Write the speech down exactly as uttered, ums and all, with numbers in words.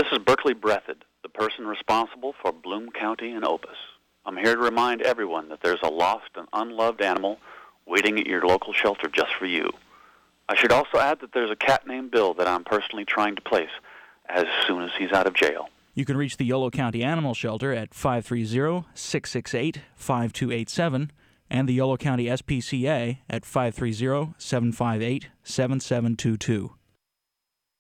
This is Berkeley Breathed, the person responsible for Bloom County and Opus. I'm here to remind everyone that there's a lost and unloved animal waiting at your local shelter just for you. I should also add that there's a cat named Bill that I'm personally trying to place as soon as he's out of jail. You can reach the Yolo County Animal Shelter at five three zero, six six eight, five two eight seven and the Yolo County S P C A at five three zero, seven five eight, seven seven two two.